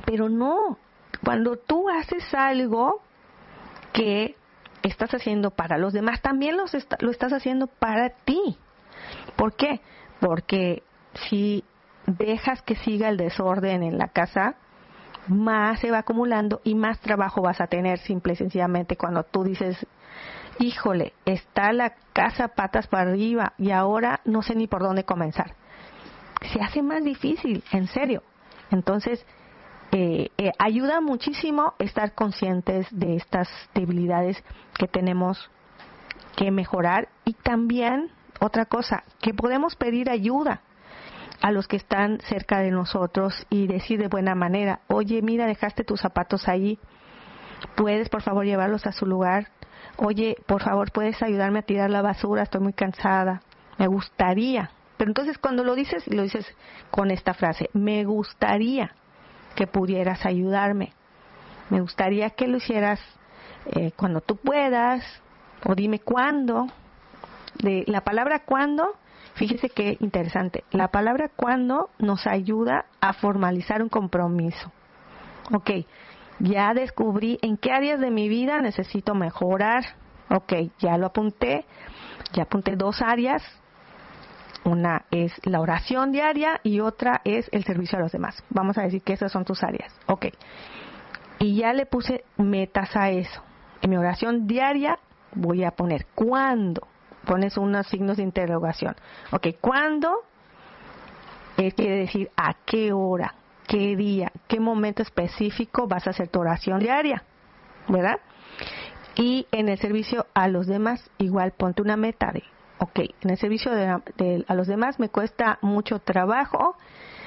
Pero no, cuando tú haces algo que estás haciendo para los demás, también lo estás haciendo para ti. ¿Por qué? Porque si dejas que siga el desorden en la casa, más se va acumulando y más trabajo vas a tener, simple y sencillamente, cuando tú dices, híjole, está la casa patas para arriba y ahora no sé ni por dónde comenzar. Se hace más difícil, en serio. Entonces, ayuda muchísimo estar conscientes de estas debilidades que tenemos que mejorar, y también otra cosa, que podemos pedir ayuda a los que están cerca de nosotros y decir de buena manera, oye, mira, dejaste tus zapatos ahí, ¿puedes por favor llevarlos a su lugar? Oye, por favor, ¿puedes ayudarme a tirar la basura? Estoy muy cansada, me gustaría. Pero entonces cuando lo dices con esta frase, me gustaría que pudieras ayudarme, me gustaría que lo hicieras cuando tú puedas, o dime cuándo. La palabra cuándo, fíjese qué interesante, la palabra cuándo nos ayuda a formalizar un compromiso. Ok, ya descubrí en qué áreas de mi vida necesito mejorar. Ok, ya lo apunté, ya apunté 2 áreas. Una es la oración diaria y otra es el servicio a los demás. Vamos a decir que esas son tus áreas. Ok, y ya le puse metas a eso. En mi oración diaria voy a poner ¿cuándo? Pones unos signos de interrogación. Ok, ¿cuándo? Quiere decir a qué hora, qué día, qué momento específico vas a hacer tu oración diaria, ¿verdad? Y en el servicio a los demás, igual ponte una meta de, ok, en el servicio a los demás me cuesta mucho trabajo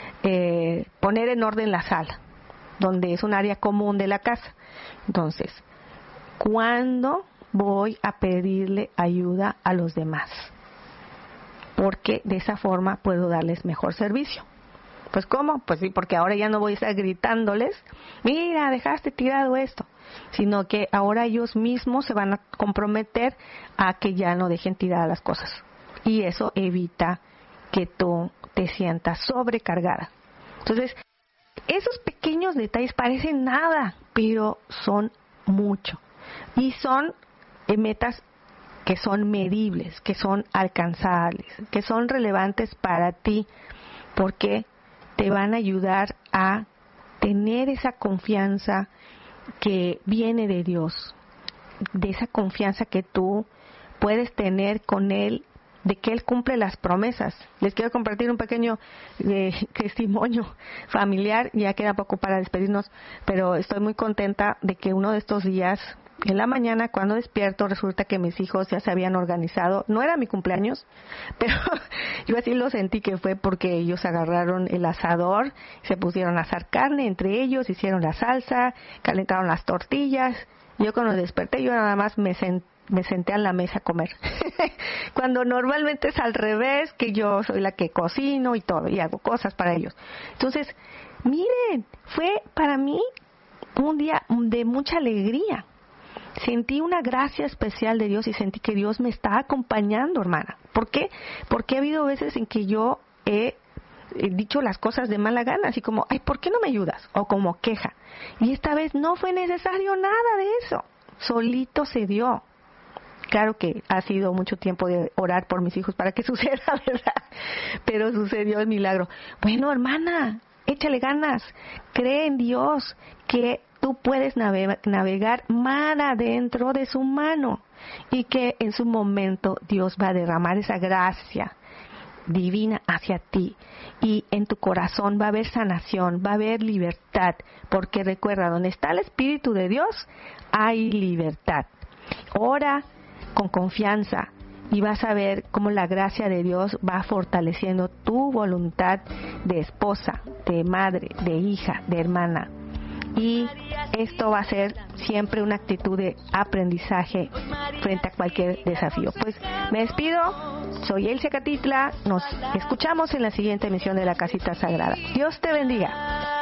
poner en orden la sala, donde es un área común de la casa. Entonces, ¿cuándo voy a pedirle ayuda a los demás? Porque de esa forma puedo darles mejor servicio. Pues ¿cómo? Pues sí, porque ahora ya no voy a estar gritándoles, mira, dejaste tirado esto, sino que ahora ellos mismos se van a comprometer a que ya no dejen tiradas las cosas. Y eso evita que tú te sientas sobrecargada. Entonces, esos pequeños detalles parecen nada, pero son mucho. Y son metas que son medibles, que son alcanzables, que son relevantes para ti, porque te van a ayudar a tener esa confianza que viene de Dios, de esa confianza que tú puedes tener con Él, de que Él cumple las promesas. Les quiero compartir un pequeño testimonio familiar, ya queda poco para despedirnos, pero estoy muy contenta de que uno de estos días, en la mañana, cuando despierto, resulta que mis hijos ya se habían organizado. No era mi cumpleaños, pero yo así lo sentí que fue porque ellos agarraron el asador, se pusieron a asar carne entre ellos, hicieron la salsa, calentaron las tortillas. Yo cuando desperté, yo nada más me senté a la mesa a comer. Cuando normalmente es al revés, que yo soy la que cocino y todo, y hago cosas para ellos. Entonces, miren, fue para mí un día de mucha alegría. Sentí una gracia especial de Dios y sentí que Dios me está acompañando, hermana. ¿Por qué? Porque ha habido veces en que yo he dicho las cosas de mala gana, así como, ay, ¿por qué no me ayudas? O como queja. Y esta vez no fue necesario nada de eso. Solito se dio. Claro que ha sido mucho tiempo de orar por mis hijos para que suceda, ¿verdad? Pero sucedió el milagro. Bueno, hermana, échale ganas. Cree en Dios que tú puedes navegar mar adentro de su mano y que en su momento Dios va a derramar esa gracia divina hacia ti y en tu corazón va a haber sanación, va a haber libertad, porque recuerda, donde está el Espíritu de Dios hay libertad. Ora con confianza y vas a ver cómo la gracia de Dios va fortaleciendo tu voluntad de esposa, de madre, de hija, de hermana. Y esto va a ser siempre una actitud de aprendizaje frente a cualquier desafío. Pues me despido, soy Elsia Catitla, nos escuchamos en la siguiente emisión de La Casita Sagrada. Dios te bendiga.